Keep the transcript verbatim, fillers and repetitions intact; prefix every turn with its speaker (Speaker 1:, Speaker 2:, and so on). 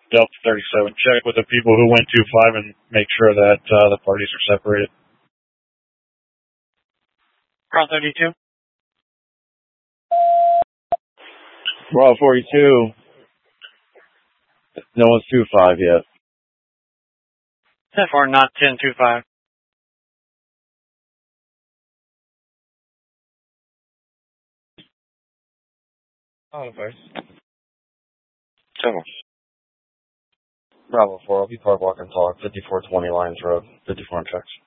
Speaker 1: Delta thirty-seven, check with the people who went two five and make sure that uh, the parties are separated.
Speaker 2: Bravo thirty-two.
Speaker 3: Bravo forty-two. No one's two five yet.
Speaker 2: ten four, not ten two five.
Speaker 3: On the face.
Speaker 4: Seven.
Speaker 3: Bravo four, I'll be park walk and talk, fifty-four twenty Lions Road, fifty-four on checks.